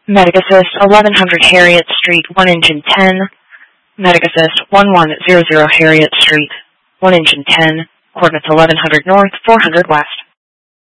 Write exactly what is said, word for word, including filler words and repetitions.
Medic Assist eleven hundred Harriet Street, one engine ten. Medic Assist eleven hundred Harriet Street, one engine ten. Coordinates eleven hundred north, four hundred west.